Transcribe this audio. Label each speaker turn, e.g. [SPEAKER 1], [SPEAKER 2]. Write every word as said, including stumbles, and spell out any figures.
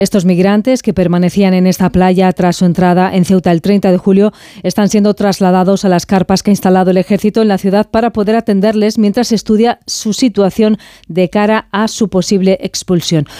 [SPEAKER 1] Estos migrantes que permanecían en esta playa tras su entrada en Ceuta el treinta de julio están siendo trasladados a las carpas que ha instalado el ejército en la ciudad para poder atenderles mientras se estudia su situación de cara a su posible expulsión.